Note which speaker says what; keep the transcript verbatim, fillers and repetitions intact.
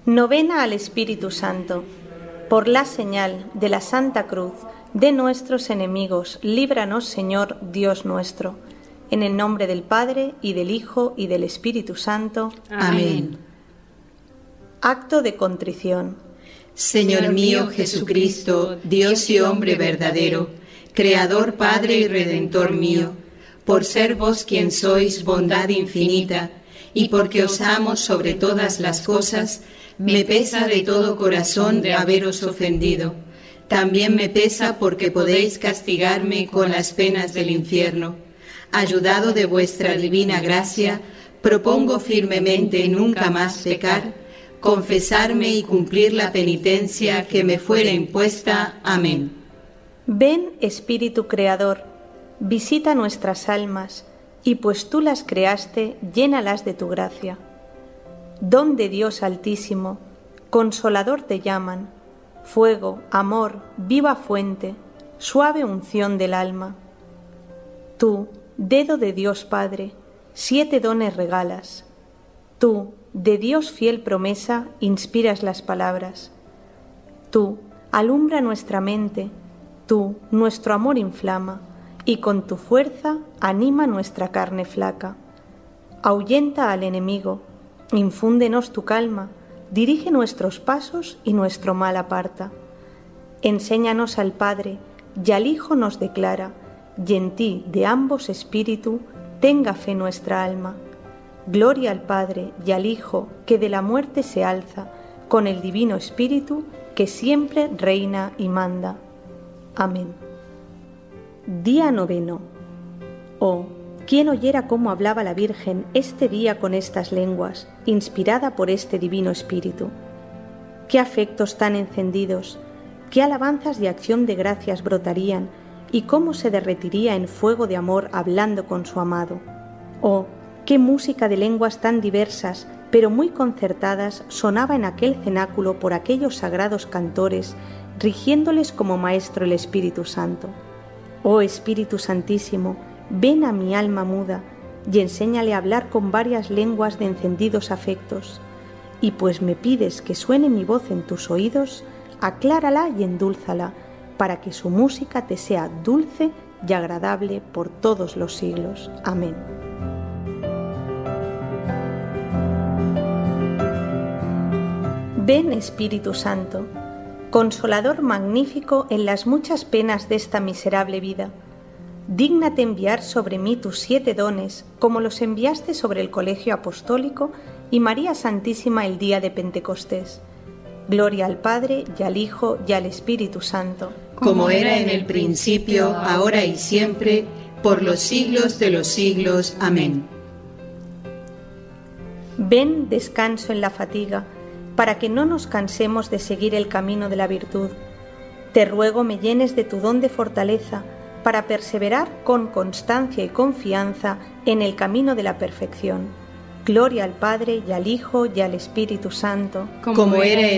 Speaker 1: Novena al Espíritu Santo. Por la señal de la Santa Cruz de nuestros enemigos, líbranos, Señor Dios nuestro. En el nombre del Padre, y del Hijo, y del Espíritu Santo.
Speaker 2: Amén.
Speaker 1: Acto de contrición.
Speaker 2: Señor mío Jesucristo, Dios y hombre verdadero, Creador, Padre y Redentor mío, por ser vos quien sois bondad infinita, y porque os amo sobre todas las cosas, me pesa de todo corazón de haberos ofendido. También me pesa porque podéis castigarme con las penas del infierno. Ayudado de vuestra divina gracia, propongo firmemente nunca más pecar, confesarme y cumplir la penitencia que me fuere impuesta. Amén.
Speaker 1: Ven, Espíritu Creador, visita nuestras almas, y pues tú las creaste, llénalas de tu gracia. Don de Dios Altísimo, Consolador te llaman, fuego, amor, viva fuente, suave unción del alma. Tú, dedo de Dios Padre, siete dones regalas. Tú, de Dios fiel promesa, inspiras las palabras. Tú, alumbra nuestra mente, tú, nuestro amor inflama, y con tu fuerza anima nuestra carne flaca. Ahuyenta al enemigo, infúndenos tu calma, dirige nuestros pasos y nuestro mal aparta. Enséñanos al Padre, y al Hijo nos declara, y en ti de ambos espíritu tenga fe nuestra alma. Gloria al Padre y al Hijo, que de la muerte se alza, con el Divino Espíritu, que siempre reina y manda. Amén. Día noveno. Oh, ¿quién oyera cómo hablaba la Virgen este día con estas lenguas, inspirada por este Divino Espíritu? Qué afectos tan encendidos, qué alabanzas y acción de gracias brotarían, y cómo se derretiría en fuego de amor hablando con su amado. Oh, qué música de lenguas tan diversas, pero muy concertadas, sonaba en aquel cenáculo por aquellos sagrados cantores, rigiéndoles como maestro el Espíritu Santo. Oh Espíritu Santísimo, ven a mi alma muda, y enséñale a hablar con varias lenguas de encendidos afectos. Y pues me pides que suene mi voz en tus oídos, aclárala y endúlzala, para que su música te sea dulce y agradable por todos los siglos. Amén. Ven, Espíritu Santo, Consolador magnífico en las muchas penas de esta miserable vida. Dígnate enviar sobre mí tus siete dones, como los enviaste sobre el Colegio Apostólico y María Santísima el día de Pentecostés. Gloria al Padre, y al Hijo, y al Espíritu Santo.
Speaker 2: Como era en el principio, ahora y siempre, por los siglos de los siglos. Amén.
Speaker 1: Ven, descanso en la fatiga, para que no nos cansemos de seguir el camino de la virtud. Te ruego me llenes de tu don de fortaleza, para perseverar con constancia y confianza en el camino de la perfección. Gloria al Padre, y al Hijo, y al Espíritu Santo.
Speaker 2: Como era en